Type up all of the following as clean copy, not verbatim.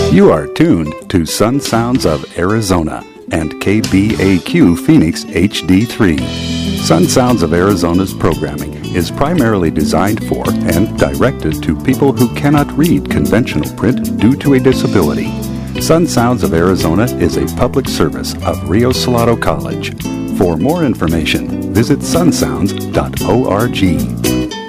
You are tuned to Sun Sounds of Arizona and KBAQ Phoenix HD3. Sun Sounds of Arizona's programming is primarily designed for and directed to people who cannot read conventional print due to a disability. Sun Sounds of Arizona is a public service of Rio Salado College. For more information, visit sunsounds.org.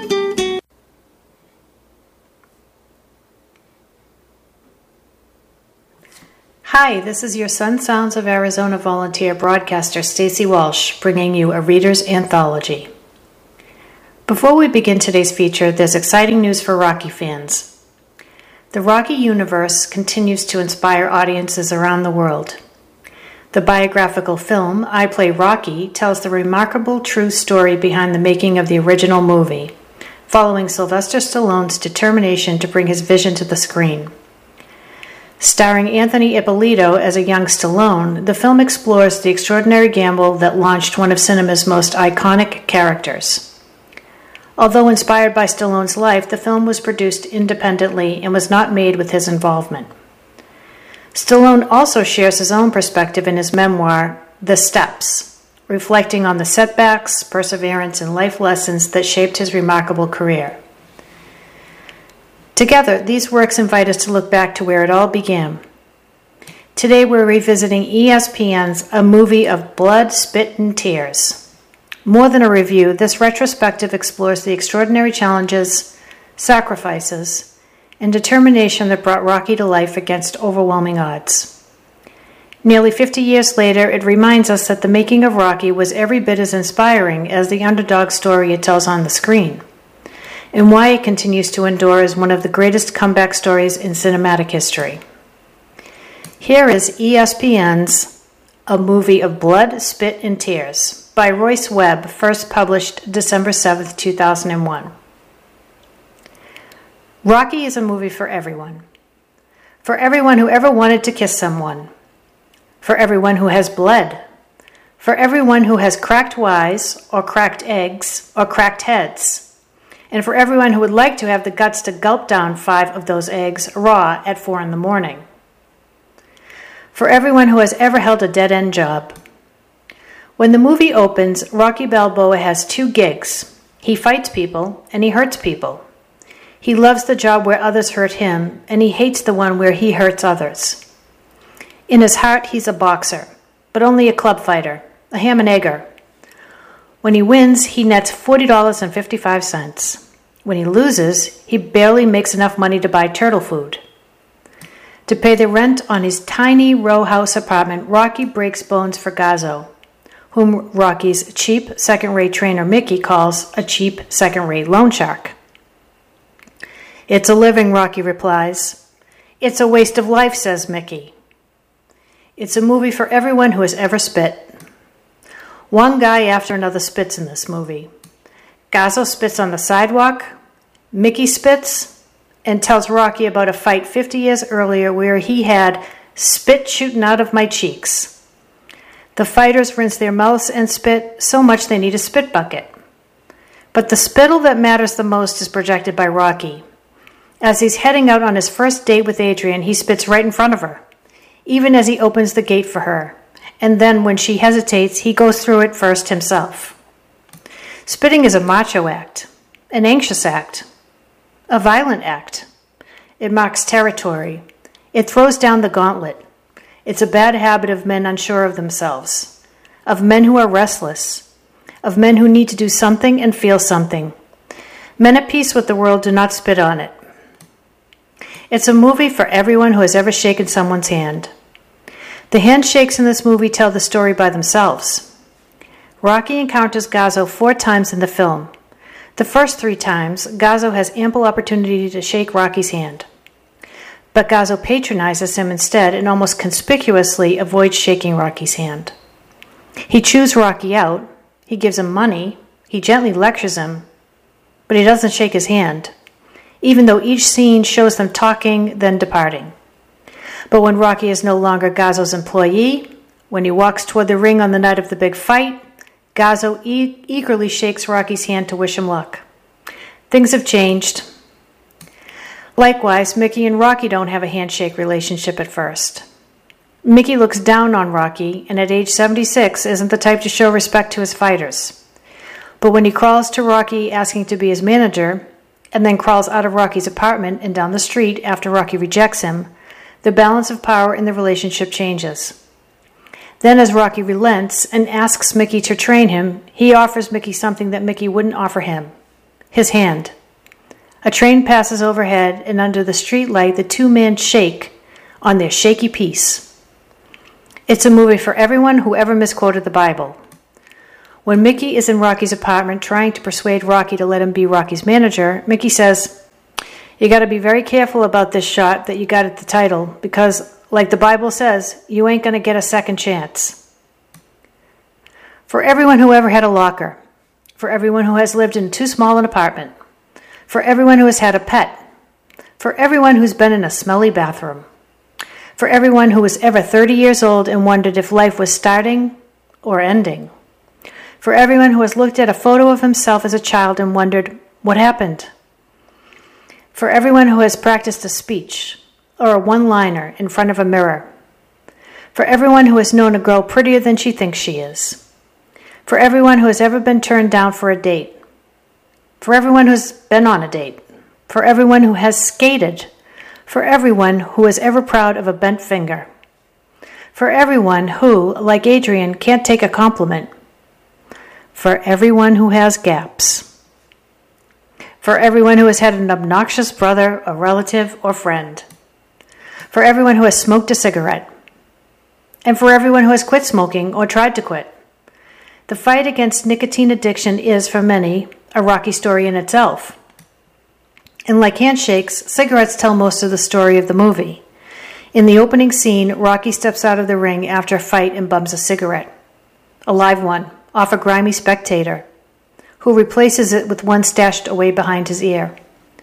Hi, this is your Sun Sounds of Arizona volunteer broadcaster, Stacy Walsh, bringing you a Reader's Anthology. Before we begin today's feature, there's exciting news for Rocky fans. The Rocky universe continues to inspire audiences around the world. The biographical film, I Play Rocky, tells the remarkable true story behind the making of the original movie, following Sylvester Stallone's determination to bring his vision to the screen. Starring Anthony Ippolito as a young Stallone, the film explores the extraordinary gamble that launched one of cinema's most iconic characters. Although inspired by Stallone's life, the film was produced independently and was not made with his involvement. Stallone also shares his own perspective in his memoir, The Steps, reflecting on the setbacks, perseverance, and life lessons that shaped his remarkable career. Together, these works invite us to look back to where it all began. Today we're revisiting ESPN's A Movie of Blood, Spit, and Tears. More than a review, this retrospective explores the extraordinary challenges, sacrifices, and determination that brought Rocky to life against overwhelming odds. Nearly 50 years later, it reminds us that the making of Rocky was every bit as inspiring as the underdog story it tells on the screen, and why it continues to endure as one of the greatest comeback stories in cinematic history. Here is ESPN's A Movie of Blood, Spit, and Tears by Royce Webb, first published December 7, 2001. Rocky is a movie for everyone. For everyone who ever wanted to kiss someone. For everyone who has bled. For everyone who has cracked wise, or cracked eggs, or cracked heads. And for everyone who would like to have the guts to gulp down 5 of those eggs raw at 4 a.m. For everyone who has ever held a dead-end job. When the movie opens, Rocky Balboa has 2 gigs. He fights people, and he hurts people. He loves the job where others hurt him, and he hates the one where he hurts others. In his heart, he's a boxer, but only a club fighter, a ham and egger. When he wins, he nets $40.55. When he loses, he barely makes enough money to buy turtle food. To pay the rent on his tiny row house apartment, Rocky breaks bones for Gazzo, whom Rocky's cheap second-rate trainer Mickey calls a cheap second-rate loan shark. "It's a living," Rocky replies. "It's a waste of life," says Mickey. It's a movie for everyone who has ever spit. One guy after another spits in this movie. Gazzo spits on the sidewalk, Mickey spits, and tells Rocky about a fight 50 years earlier where he had spit shooting out of my cheeks. The fighters rinse their mouths and spit so much they need a spit bucket. But the spittle that matters the most is projected by Rocky. As he's heading out on his first date with Adrian, he spits right in front of her, even as he opens the gate for her. And then when she hesitates, he goes through it first himself. Spitting is a macho act, an anxious act, a violent act. It marks territory. It throws down the gauntlet. It's a bad habit of men unsure of themselves, of men who are restless, of men who need to do something and feel something. Men at peace with the world do not spit on it. It's a movie for everyone who has ever shaken someone's hand. The handshakes in this movie tell the story by themselves. Rocky encounters Gazzo 4 times in the film. The first 3 times, Gazzo has ample opportunity to shake Rocky's hand. But Gazzo patronizes him instead and almost conspicuously avoids shaking Rocky's hand. He chews Rocky out, he gives him money, he gently lectures him, but he doesn't shake his hand, even though each scene shows them talking, then departing. But when Rocky is no longer Gazzo's employee, when he walks toward the ring on the night of the big fight, Gazzo eagerly shakes Rocky's hand to wish him luck. Things have changed. Likewise, Mickey and Rocky don't have a handshake relationship at first. Mickey looks down on Rocky, and at age 76 isn't the type to show respect to his fighters. But when he crawls to Rocky asking to be his manager, and then crawls out of Rocky's apartment and down the street after Rocky rejects him, the balance of power in the relationship changes. Then as Rocky relents and asks Mickey to train him, he offers Mickey something that Mickey wouldn't offer him: his hand. A train passes overhead, and under the street light, the two men shake on their shaky piece. It's a movie for everyone who ever misquoted the Bible. When Mickey is in Rocky's apartment trying to persuade Rocky to let him be Rocky's manager, Mickey says, "You got to be very careful about this shot that you got at the title, because, like the Bible says, you ain't going to get a second chance." For everyone who ever had a locker, for everyone who has lived in too small an apartment, for everyone who has had a pet, for everyone who's been in a smelly bathroom, for everyone who was ever 30 years old and wondered if life was starting or ending, for everyone who has looked at a photo of himself as a child and wondered, what happened? For everyone who has practiced a speech or a one-liner in front of a mirror, for everyone who has known a girl prettier than she thinks she is, for everyone who has ever been turned down for a date, for everyone who's been on a date, for everyone who has skated, for everyone who is ever proud of a bent finger, for everyone who, like Adrian, can't take a compliment, for everyone who has gaps, for everyone who has had an obnoxious brother, a relative, or friend, for everyone who has smoked a cigarette, and for everyone who has quit smoking or tried to quit. The fight against nicotine addiction is, for many, a Rocky story in itself. And like handshakes, cigarettes tell most of the story of the movie. In the opening scene, Rocky steps out of the ring after a fight and bums a cigarette. A live one, off a grimy spectator, who replaces it with one stashed away behind his ear.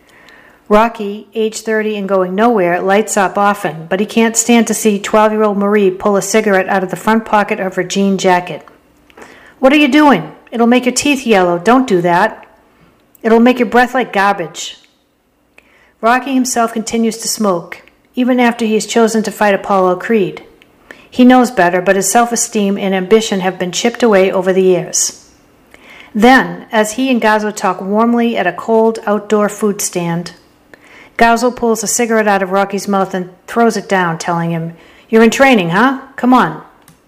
Rocky, age 30 and going nowhere, lights up often, but he can't stand to see 12-year-old Marie pull a cigarette out of the front pocket of her jean jacket. "What are you doing? It'll make your teeth yellow. Don't do that. It'll make your breath like garbage." Rocky himself continues to smoke, even after he has chosen to fight Apollo Creed. He knows better, but his self-esteem and ambition have been chipped away over the years. Then, as he and Gazzo talk warmly at a cold outdoor food stand, Gazzo pulls a cigarette out of Rocky's mouth and throws it down, telling him, "You're in training, huh? Come on."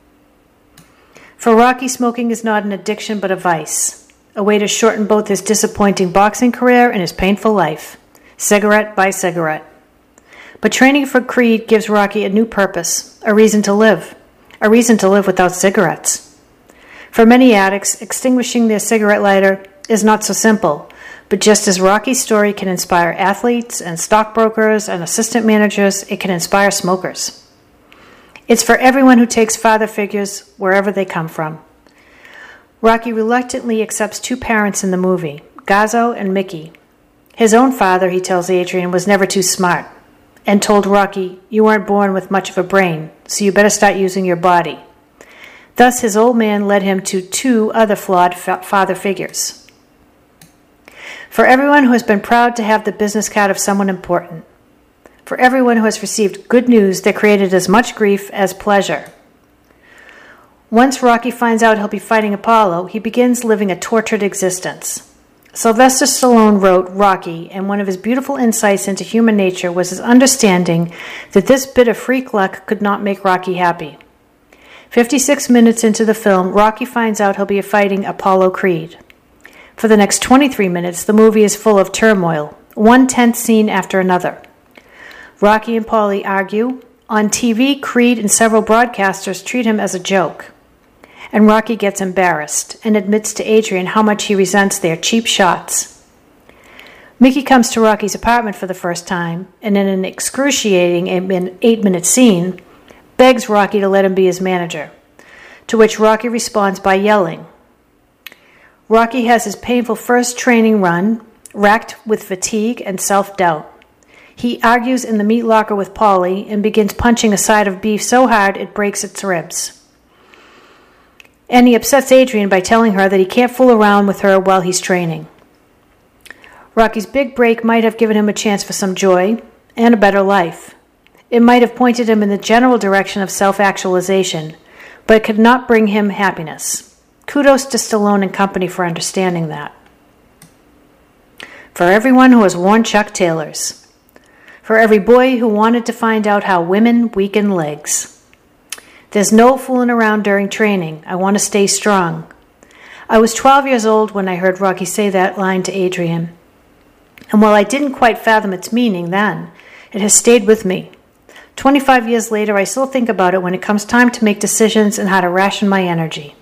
For Rocky, smoking is not an addiction but a vice, a way to shorten both his disappointing boxing career and his painful life, cigarette by cigarette. But training for Creed gives Rocky a new purpose, a reason to live without cigarettes. For many addicts, extinguishing their cigarette lighter is not so simple, but just as Rocky's story can inspire athletes and stockbrokers and assistant managers, it can inspire smokers. It's for everyone who takes father figures wherever they come from. Rocky reluctantly accepts two parents in the movie, Gazzo and Mickey. His own father, he tells Adrian, was never too smart, and told Rocky, "You weren't born with much of a brain, so you better start using your body." Thus, his old man led him to two other flawed father figures. For everyone who has been proud to have the business card of someone important, for everyone who has received good news that created as much grief as pleasure. Once Rocky finds out he'll be fighting Apollo, he begins living a tortured existence. Sylvester Stallone wrote Rocky, and one of his beautiful insights into human nature was his understanding that this bit of freak luck could not make Rocky happy. 56 minutes into the film, Rocky finds out he'll be fighting Apollo Creed. For the next 23 minutes, the movie is full of turmoil, one tense scene after another. Rocky and Paulie argue. On TV, Creed and several broadcasters treat him as a joke. And Rocky gets embarrassed and admits to Adrian how much he resents their cheap shots. Mickey comes to Rocky's apartment for the first time, and in an excruciating 8-minute scene, begs Rocky to let him be his manager, to which Rocky responds by yelling. Rocky has his painful first training run, racked with fatigue and self-doubt. He argues in the meat locker with Paulie and begins punching a side of beef so hard it breaks its ribs. And he upsets Adrian by telling her that he can't fool around with her while he's training. Rocky's big break might have given him a chance for some joy, and a better life. It might have pointed him in the general direction of self-actualization, but it could not bring him happiness. Kudos to Stallone and company for understanding that. For everyone who has worn Chuck Taylors. For every boy who wanted to find out how women weaken legs. There's no fooling around during training. I want to stay strong. I was 12 years old when I heard Rocky say that line to Adrian. And while I didn't quite fathom its meaning then, it has stayed with me. 25 years later, I still think about it when it comes time to make decisions and how to ration my energy.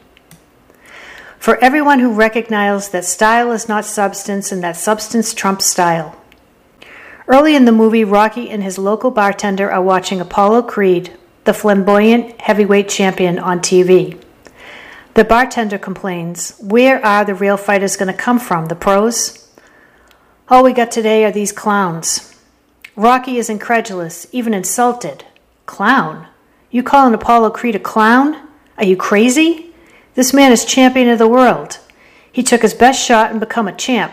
For everyone who recognizes that style is not substance and that substance trumps style. Early in the movie, Rocky and his local bartender are watching Apollo Creed, the flamboyant heavyweight champion, on TV. The bartender complains, "Where are the real fighters going to come from, the pros? All we got today are these clowns." Rocky is incredulous, even insulted. "Clown? You calling Apollo Creed a clown? Are you crazy? This man is champion of the world. He took his best shot and become a champ."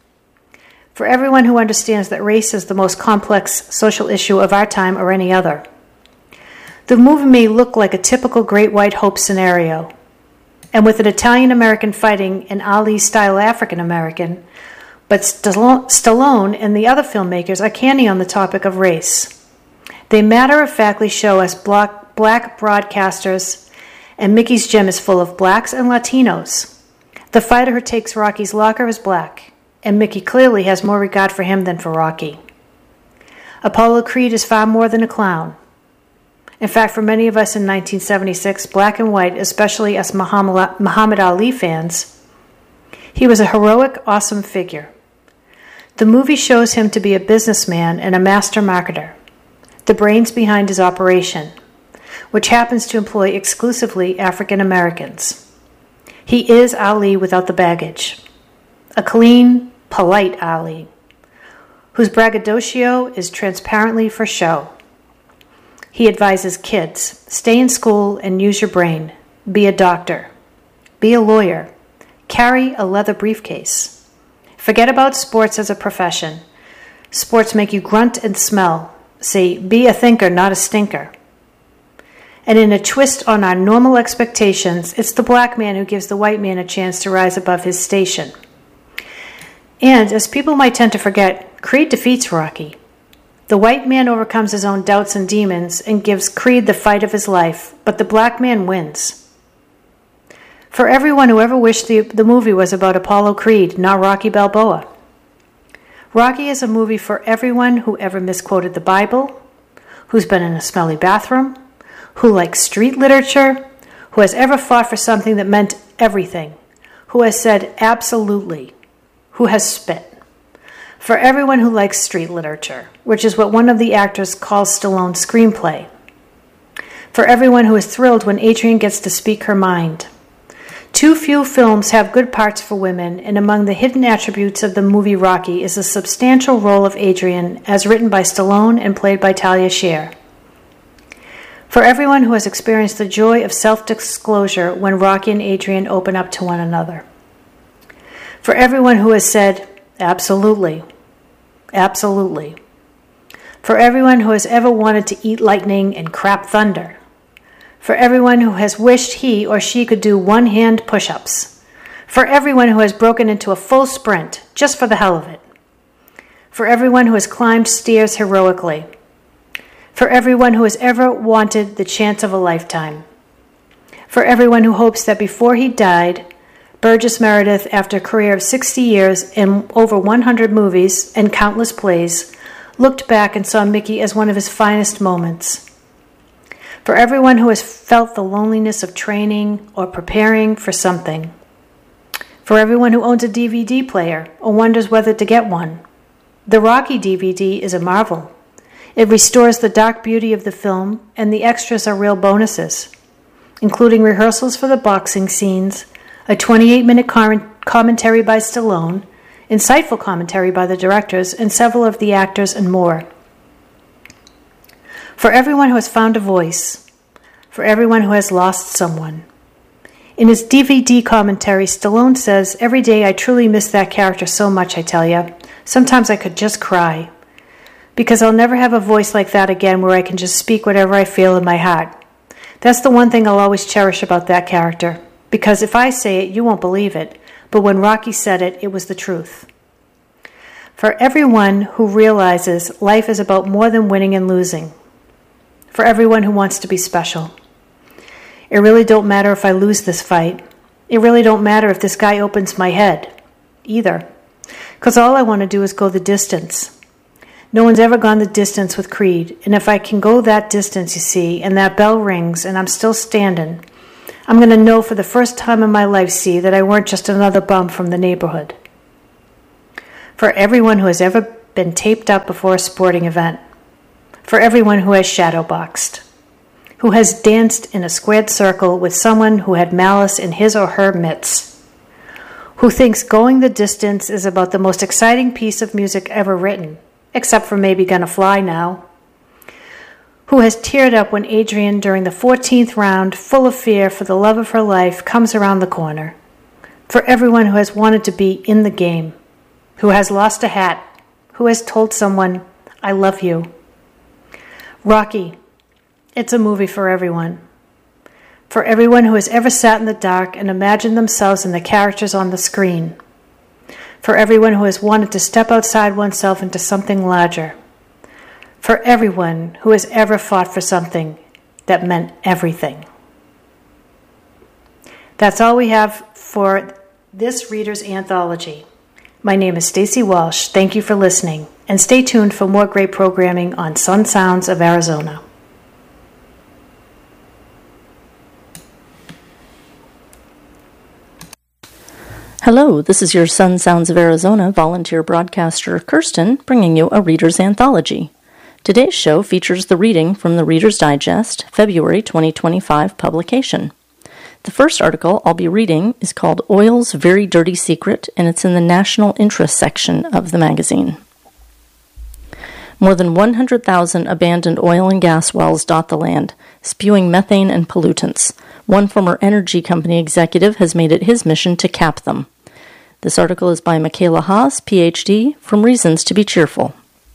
For everyone who understands that race is the most complex social issue of our time or any other. The movie may look like a typical Great White Hope scenario, and with an Italian-American fighting an Ali-style African-American, but Stallone and the other filmmakers are canny on the topic of race. They matter-of-factly show us black broadcasters, and Mickey's gym is full of blacks and Latinos. The fighter who takes Rocky's locker is black, and Mickey clearly has more regard for him than for Rocky. Apollo Creed is far more than a clown. In fact, for many of us in 1976, black and white, especially us Muhammad Ali fans, he was a heroic, awesome figure. The movie shows him to be a businessman and a master marketer, the brains behind his operation, which happens to employ exclusively African Americans. He is Ali without the baggage, a clean, polite Ali, whose braggadocio is transparently for show. He advises kids, stay in school and use your brain, be a doctor, be a lawyer, carry a leather briefcase. Forget about sports as a profession. Sports make you grunt and smell. Say, be a thinker, not a stinker. And in a twist on our normal expectations, it's the black man who gives the white man a chance to rise above his station. And, as people might tend to forget, Creed defeats Rocky. The white man overcomes his own doubts and demons and gives Creed the fight of his life, but the black man wins. For everyone who ever wished the movie was about Apollo Creed, not Rocky Balboa. Rocky is a movie for everyone who ever misquoted the Bible, who's been in a smelly bathroom, who likes street literature, who has ever fought for something that meant everything, who has said absolutely, who has spit. For everyone who likes street literature, which is what one of the actors calls Stallone's screenplay. For everyone who is thrilled when Adrian gets to speak her mind. Too few films have good parts for women, and among the hidden attributes of the movie Rocky is the substantial role of Adrian, as written by Stallone and played by Talia Shire. For everyone who has experienced the joy of self-disclosure when Rocky and Adrian open up to one another. For everyone who has said, absolutely, absolutely. For everyone who has ever wanted to eat lightning and crap thunder. For everyone who has wished he or she could do one-hand push-ups. For everyone who has broken into a full sprint, just for the hell of it. For everyone who has climbed stairs heroically. For everyone who has ever wanted the chance of a lifetime. For everyone who hopes that before he died, Burgess Meredith, after a career of 60 years in over 100 movies and countless plays, looked back and saw Mickey as one of his finest moments. For everyone who has felt the loneliness of training or preparing for something. For everyone who owns a DVD player or wonders whether to get one. The Rocky DVD is a marvel. It restores the dark beauty of the film, and the extras are real bonuses, including rehearsals for the boxing scenes, a 28-minute commentary by Stallone, insightful commentary by the directors, and several of the actors, and more. For everyone who has found a voice, for everyone who has lost someone. In his DVD commentary, Stallone says, "Every day I truly miss that character so much, I tell ya. Sometimes I could just cry. because I'll never have a voice like that again where I can just speak whatever I feel in my heart. That's the one thing I'll always cherish about that character, because if I say it, you won't believe it, but when Rocky said it, it was the truth. For everyone who realizes life is about more than winning and losing. For everyone who wants to be special. It really don't matter if I lose this fight. It really don't matter if this guy opens my head, either. Because all I want to do is go the distance. No one's ever gone the distance with Creed, and if I can go that distance, you see, and that bell rings and I'm still standing, I'm going to know for the first time in my life, see, that I weren't just another bum from the neighborhood. For everyone who has ever been taped up before a sporting event. For everyone who has shadowboxed. Who has danced in a squared circle with someone who had malice in his or her midst. Who thinks going the distance is about the most exciting piece of music ever written, except for maybe Gonna Fly Now. Who has teared up when Adrian, during the 14th round, full of fear for the love of her life, comes around the corner. For everyone who has wanted to be in the game. Who has lost a hat. Who has told someone, I love you. Rocky. It's a movie for everyone. For everyone who has ever sat in the dark and imagined themselves in the characters on the screen. For everyone who has wanted to step outside oneself into something larger. For everyone who has ever fought for something that meant everything. That's all we have for this Reader's Anthology. My name is Stacy Walsh. Thank you for listening, and stay tuned for more great programming on Sun Sounds of Arizona. Hello, this is your Sun Sounds of Arizona volunteer broadcaster, Kirsten, bringing you a Reader's Anthology. Today's show features the reading from the Reader's Digest, February 2025 publication. The first article I'll be reading is called Oil's Very Dirty Secret, and it's in the National Interest section of the magazine. More than 100,000 abandoned oil and gas wells dot the land, spewing methane and pollutants. One former energy company executive has made it his mission to cap them. This article is by Michaela Haas, Ph.D., from Reasons to be Cheerful.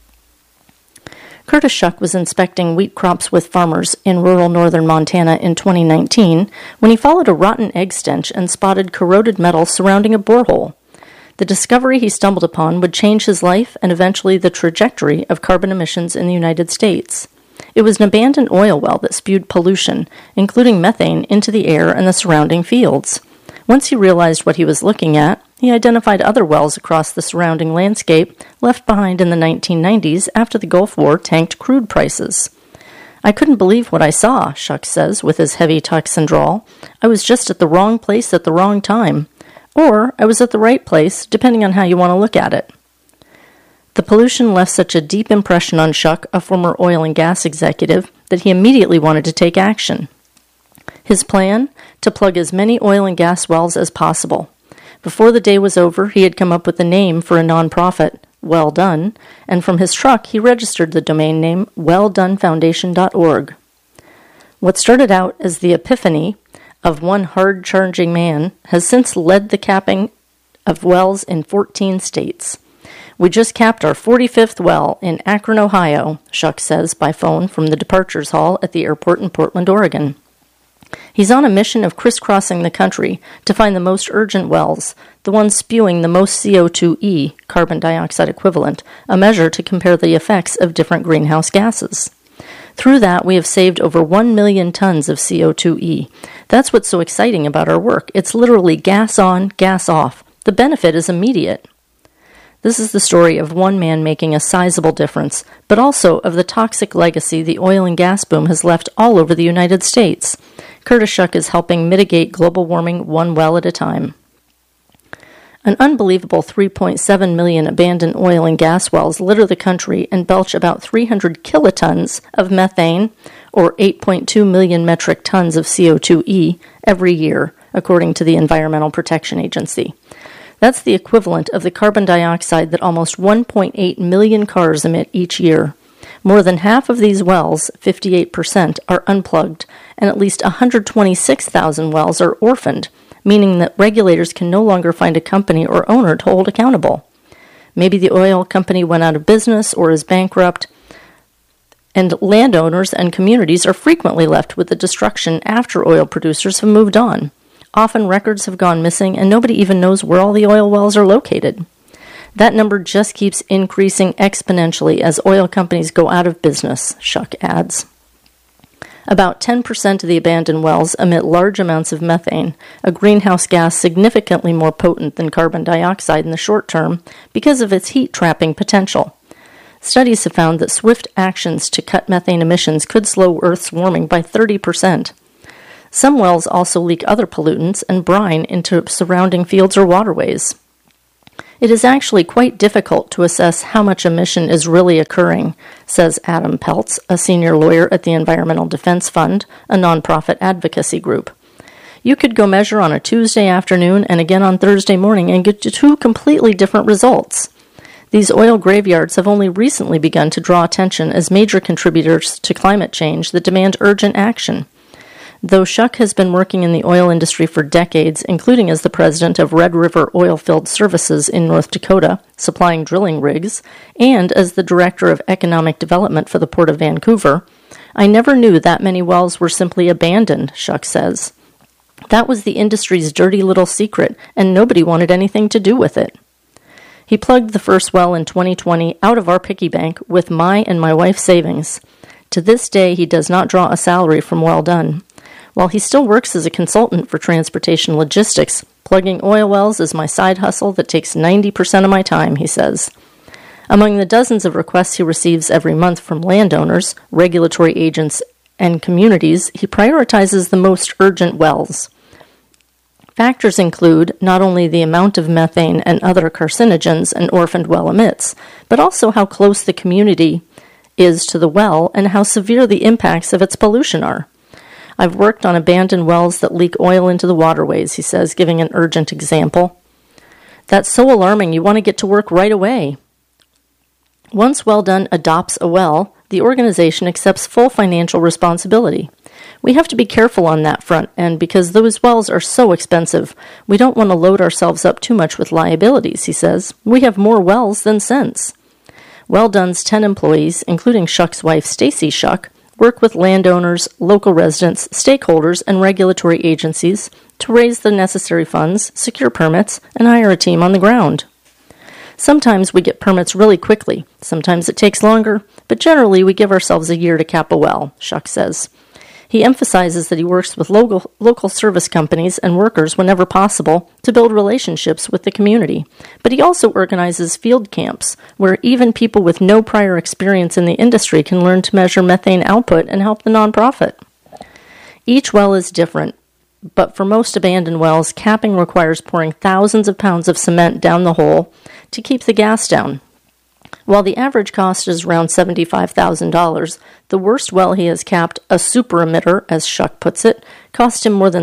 Curtis Shuck was inspecting wheat crops with farmers in rural northern Montana in 2019 when he followed a rotten egg stench and spotted corroded metal surrounding a borehole. The discovery he stumbled upon would change his life and eventually the trajectory of carbon emissions in the United States. It was an abandoned oil well that spewed pollution, including methane, into the air and the surrounding fields. Once he realized what he was looking at, he identified other wells across the surrounding landscape left behind in the 1990s after the Gulf War tanked crude prices. I couldn't believe what I saw, Shuck says with his heavy Texan drawl. I was just at the wrong place at the wrong time. Or I was at the right place, depending on how you want to look at it. The pollution left such a deep impression on Shuck, a former oil and gas executive, that he immediately wanted to take action. His plan? To plug as many oil and gas wells as possible. Before the day was over, he had come up with a name for a nonprofit, Well Done, and from his truck he registered the domain name welldonefoundation.org. What started out as the epiphany of one hard-charging man has since led the capping of wells in 14 states. We just capped our 45th well in Akron, Ohio, Shuck says by phone from the departures hall at the airport in Portland, Oregon. He's on a mission of crisscrossing the country to find the most urgent wells, the ones spewing the most CO2e, carbon dioxide equivalent, a measure to compare the effects of different greenhouse gases. Through that, we have saved over 1 million tons of CO2e. That's what's so exciting about our work. It's literally gas on, gas off. The benefit is immediate. This is the story of one man making a sizable difference, but also of the toxic legacy the oil and gas boom has left all over the United States. Curtis Shuck is helping mitigate global warming one well at a time. An unbelievable 3.7 million abandoned oil and gas wells litter the country and belch about 300 kilotons of methane, or 8.2 million metric tons of CO2e, every year, according to the Environmental Protection Agency. That's the equivalent of the carbon dioxide that almost 1.8 million cars emit each year. More than half of these wells, 58%, are unplugged, and at least 126,000 wells are orphaned, meaning that regulators can no longer find a company or owner to hold accountable. Maybe the oil company went out of business or is bankrupt, and landowners and communities are frequently left with the destruction after oil producers have moved on. Often records have gone missing and nobody even knows where all the oil wells are located. That number just keeps increasing exponentially as oil companies go out of business, Shuck adds. About 10% of the abandoned wells emit large amounts of methane, a greenhouse gas significantly more potent than carbon dioxide in the short term because of its heat-trapping potential. Studies have found that swift actions to cut methane emissions could slow Earth's warming by 30%. Some wells also leak other pollutants and brine into surrounding fields or waterways. It is actually quite difficult to assess how much emission is really occurring, says Adam Peltz, a senior lawyer at the Environmental Defense Fund, a nonprofit advocacy group. You could go measure on a Tuesday afternoon and again on Thursday morning and get to two completely different results. These oil graveyards have only recently begun to draw attention as major contributors to climate change that demand urgent action. Though Shuck has been working in the oil industry for decades, including as the president of Red River Oilfield Services in North Dakota, supplying drilling rigs, and as the director of economic development for the Port of Vancouver, I never knew that many wells were simply abandoned, Shuck says. That was the industry's dirty little secret, and nobody wanted anything to do with it. He plugged the first well in 2020 out of our piggy bank with my and my wife's savings. To this day, he does not draw a salary from Well Done. While he still works as a consultant for transportation logistics, plugging oil wells is my side hustle that takes 90% of my time, he says. Among the dozens of requests he receives every month from landowners, regulatory agents, and communities, he prioritizes the most urgent wells. Factors include not only the amount of methane and other carcinogens an orphaned well emits, but also how close the community is to the well and how severe the impacts of its pollution are. I've worked on abandoned wells that leak oil into the waterways, he says, giving an urgent example. That's so alarming, you want to get to work right away. Once Well Done adopts a well, the organization accepts full financial responsibility. We have to be careful on that front, and because those wells are so expensive, we don't want to load ourselves up too much with liabilities, he says. We have more wells than sense. Well Done's 10 employees, including Shuck's wife Stacy Shuck, work with landowners, local residents, stakeholders, and regulatory agencies to raise the necessary funds, secure permits, and hire a team on the ground. Sometimes we get permits really quickly. Sometimes it takes longer, but generally we give ourselves a year to cap a well, Shuck says. He emphasizes that he works with local service companies and workers whenever possible to build relationships with the community. But he also organizes field camps where even people with no prior experience in the industry can learn to measure methane output and help the nonprofit. Each well is different, but for most abandoned wells, capping requires pouring thousands of pounds of cement down the hole to keep the gas down. While the average cost is around $75,000, the worst well he has capped, a super emitter, as Shuck puts it, cost him more than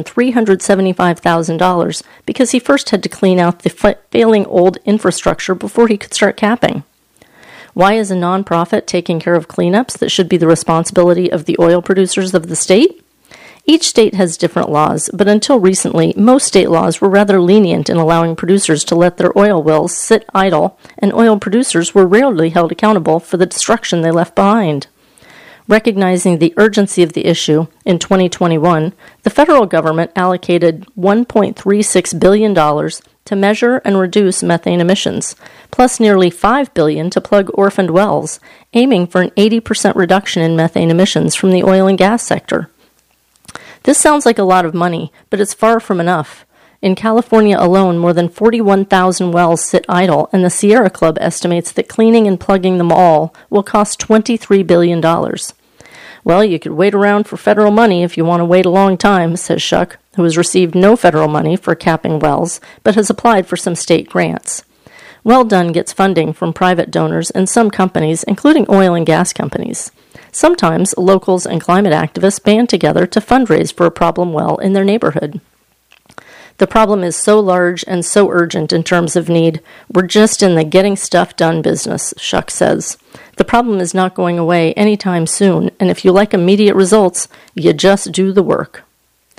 $375,000 because he first had to clean out the failing old infrastructure before he could start capping. Why is a nonprofit taking care of cleanups that should be the responsibility of the oil producers of the state? Each state has different laws, but until recently, most state laws were rather lenient in allowing producers to let their oil wells sit idle, and oil producers were rarely held accountable for the destruction they left behind. Recognizing the urgency of the issue, in 2021, the federal government allocated $1.36 billion to measure and reduce methane emissions, plus nearly $5 billion to plug orphaned wells, aiming for an 80% reduction in methane emissions from the oil and gas sector. This sounds like a lot of money, but it's far from enough. In California alone, more than 41,000 wells sit idle, and the Sierra Club estimates that cleaning and plugging them all will cost $23 billion. Well, you could wait around for federal money if you want to wait a long time, says Shuck, who has received no federal money for capping wells, but has applied for some state grants. Well Done gets funding from private donors and some companies, including oil and gas companies. Sometimes locals and climate activists band together to fundraise for a problem well in their neighborhood. The problem is so large and so urgent in terms of need, we're just in the getting stuff done business, Shuck says. The problem is not going away anytime soon, and if you like immediate results, you just do the work.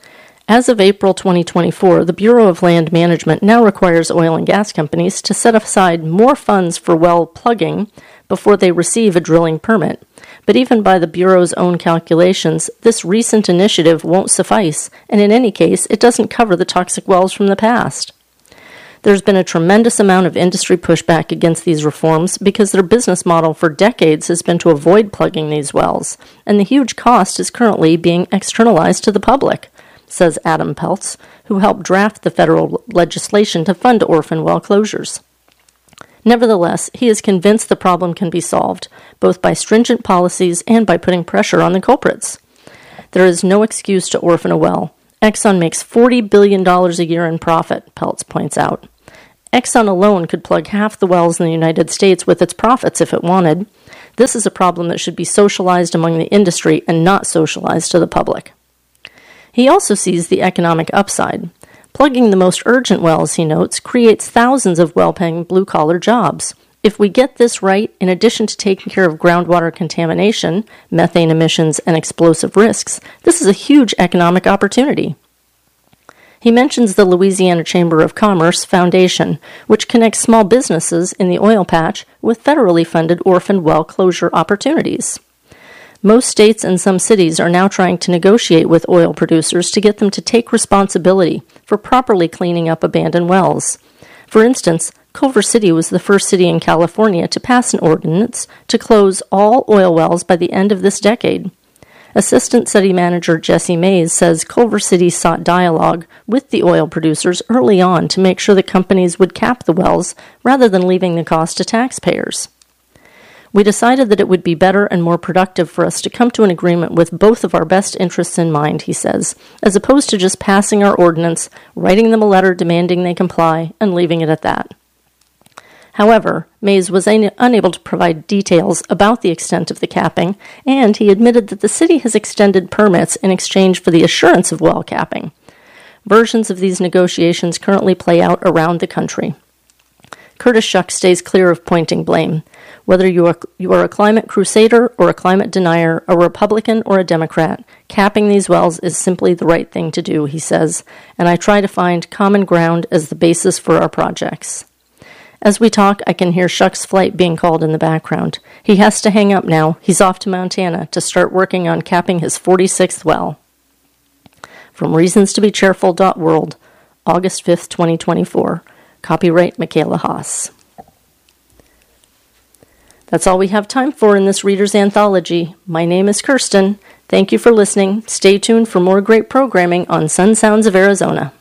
As of April 2024, the Bureau of Land Management now requires oil and gas companies to set aside more funds for well plugging before they receive a drilling permit. But even by the Bureau's own calculations, this recent initiative won't suffice, and in any case, it doesn't cover the toxic wells from the past. There's been a tremendous amount of industry pushback against these reforms because their business model for decades has been to avoid plugging these wells, and the huge cost is currently being externalized to the public, says Adam Peltz, who helped draft the federal legislation to fund orphan well closures. Nevertheless, he is convinced the problem can be solved, both by stringent policies and by putting pressure on the culprits. There is no excuse to orphan a well. Exxon makes $40 billion a year in profit, Peltz points out. Exxon alone could plug half the wells in the United States with its profits if it wanted. This is a problem that should be socialized among the industry and not socialized to the public. He also sees the economic upside. Plugging the most urgent wells, he notes, creates thousands of well-paying blue-collar jobs. If we get this right, in addition to taking care of groundwater contamination, methane emissions, and explosive risks, this is a huge economic opportunity. He mentions the Louisiana Chamber of Commerce Foundation, which connects small businesses in the oil patch with federally funded orphan well closure opportunities. Most states and some cities are now trying to negotiate with oil producers to get them to take responsibility for properly cleaning up abandoned wells. For instance, Culver City was the first city in California to pass an ordinance to close all oil wells by the end of this decade. Assistant City Manager Jesse Mays says Culver City sought dialogue with the oil producers early on to make sure the companies would cap the wells rather than leaving the cost to taxpayers. We decided that it would be better and more productive for us to come to an agreement with both of our best interests in mind, he says, as opposed to just passing our ordinance, writing them a letter demanding they comply, and leaving it at that. However, Mays was unable to provide details about the extent of the capping, and he admitted that the city has extended permits in exchange for the assurance of well capping. Versions of these negotiations currently play out around the country. Curtis Shuck stays clear of pointing blame. Whether you are a climate crusader or a climate denier, a Republican or a Democrat, capping these wells is simply the right thing to do, he says, and I try to find common ground as the basis for our projects. As we talk, I can hear Shuck's flight being called in the background. He has to hang up now. He's off to Montana to start working on capping his 46th well. From reasonstobecheerful.world, August 5th, 2024. Copyright Michaela Haas. That's all we have time for in this Reader's Anthology. My name is Kirsten. Thank you for listening. Stay tuned for more great programming on Sun Sounds of Arizona.